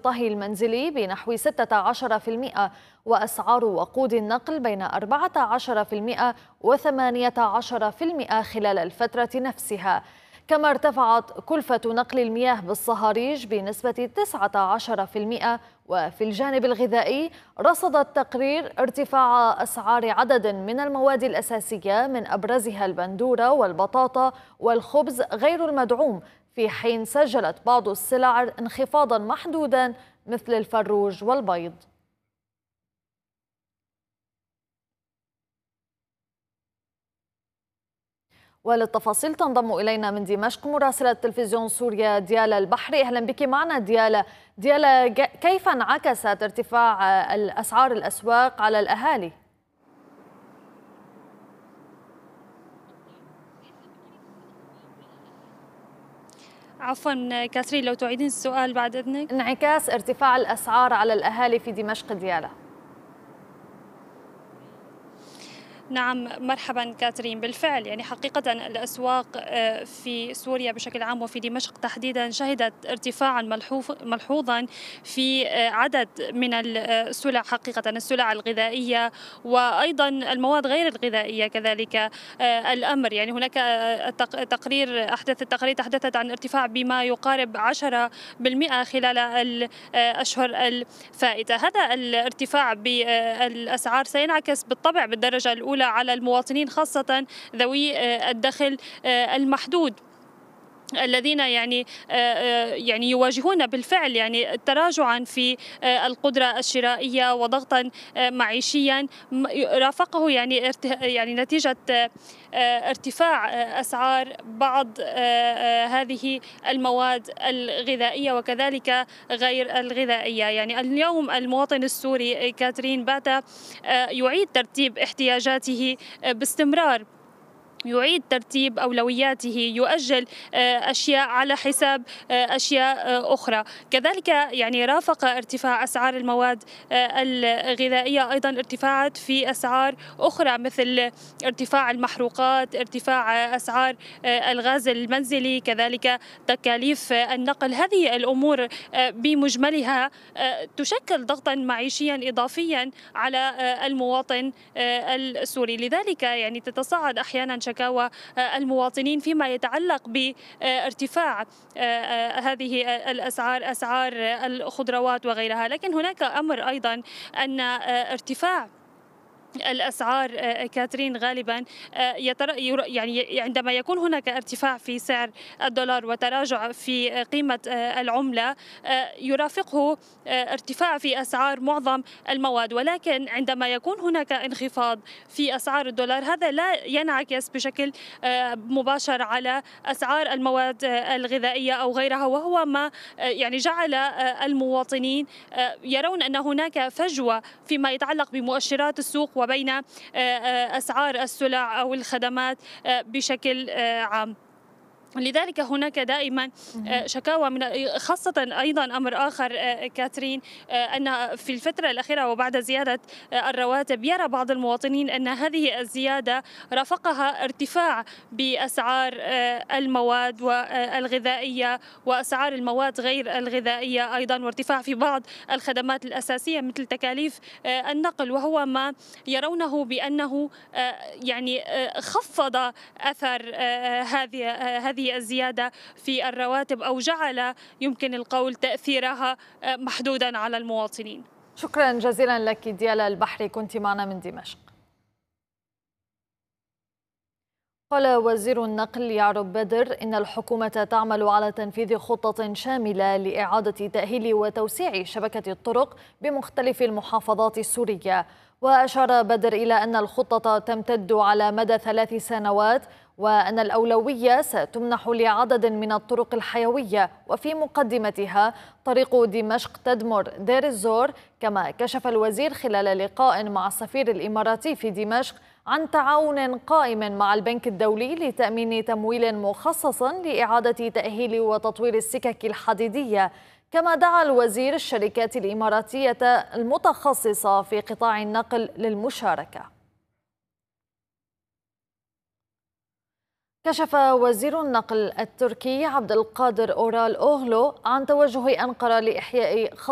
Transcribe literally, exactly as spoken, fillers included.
الطهي المنزلي بنحو ستة عشر بالمئة، وأسعار وقود النقل بين أربعة عشر بالمئة وثمانية عشر بالمئة خلال الفترة نفسها. كما ارتفعت كلفة نقل المياه بالصهاريج بنسبة تسعة عشر بالمئة. وفي الجانب الغذائي رصد التقرير ارتفاع أسعار عدد من المواد الأساسية من أبرزها البندورة والبطاطا والخبز غير المدعوم، في حين سجلت بعض السلع انخفاضا محدودا مثل الفروج والبيض. وللتفاصيل تنضم إلينا من دمشق مراسلة تلفزيون سوريا ديالا البحري. أهلا بك معنا ديالا. ديالا، كيف انعكست ارتفاع الأسعار الأسواق على الأهالي؟ عفوا كاثرين، لو تعيدين السؤال بعد إذنك. انعكاس ارتفاع الأسعار على الأهالي في دمشق ديالا. نعم، مرحبا كاترين. بالفعل يعني حقيقة الأسواق في سوريا بشكل عام وفي دمشق تحديدا شهدت ارتفاعا ملحوظا في عدد من السلع، حقيقة السلع الغذائية وأيضا المواد غير الغذائية كذلك الأمر. يعني هناك تقرير أحدث التقارير تحدثت عن ارتفاع بما يقارب عشرة بالمئة خلال الأشهر الفائتة. هذا الارتفاع بالأسعار سينعكس بالطبع بالدرجة الأولى على المواطنين، خاصة ذوي الدخل المحدود الذين يعني يعني يواجهون بالفعل يعني تراجعا في القدرة الشرائية وضغطا معيشيا رافقه يعني يعني نتيجة ارتفاع أسعار بعض هذه المواد الغذائية وكذلك غير الغذائية. يعني اليوم المواطن السوري كاترين بات يعيد ترتيب احتياجاته باستمرار، يعيد ترتيب أولوياته، يؤجل أشياء على حساب أشياء أخرى. كذلك يعني رافق ارتفاع أسعار المواد الغذائية أيضا ارتفاعات في أسعار أخرى مثل ارتفاع المحروقات، ارتفاع أسعار الغاز المنزلي، كذلك تكاليف النقل. هذه الأمور بمجملها تشكل ضغطا معيشيا إضافيا على المواطن السوري. لذلك يعني تتصاعد أحيانا شكاوى المواطنين فيما يتعلق بارتفاع هذه الأسعار، أسعار الخضروات وغيرها. لكن هناك أمر أيضا أن ارتفاع الأسعار كاترين غالبا يعني عندما يكون هناك ارتفاع في سعر الدولار وتراجع في قيمة العملة يرافقه ارتفاع في أسعار معظم المواد، ولكن عندما يكون هناك انخفاض في أسعار الدولار هذا لا ينعكس بشكل مباشر على أسعار المواد الغذائية أو غيرها، وهو ما يعني جعل المواطنين يرون أن هناك فجوة فيما يتعلق بمؤشرات السوق وبين أسعار السلع أو الخدمات بشكل عام. لذلك هناك دائما شكاوى من خاصة أيضا أمر آخر كاترين، أن في الفترة الأخيرة وبعد زيادة الرواتب يرى بعض المواطنين أن هذه الزيادة رافقها ارتفاع بأسعار المواد والغذائية وأسعار المواد غير الغذائية أيضا، وارتفاع في بعض الخدمات الأساسية مثل تكاليف النقل، وهو ما يرونه بأنه يعني خفض أثر هذه هذه الزيادة في الرواتب أو جعل يمكن القول تأثيرها محدودا على المواطنين. شكرا جزيلا لك ديالا البحري، كنت معنا من دمشق. قال وزير النقل يعرب بدر إن الحكومة تعمل على تنفيذ خطة شاملة لإعادة تأهيل وتوسيع شبكة الطرق بمختلف المحافظات السورية. وأشار بدر إلى أن الخطة تمتد على مدى ثلاث سنوات، وأن الأولوية ستمنح لعدد من الطرق الحيوية وفي مقدمتها طريق دمشق تدمر دير الزور. كما كشف الوزير خلال لقاء مع السفير الإماراتي في دمشق عن تعاون قائم مع البنك الدولي لتأمين تمويل مخصص لإعادة تأهيل وتطوير السكك الحديدية. كما دعا الوزير الشركات الإماراتية المتخصصة في قطاع النقل للمشاركة. كشف وزير النقل التركي عبد القادر أورال أوغلو عن توجه أنقرة لإحياء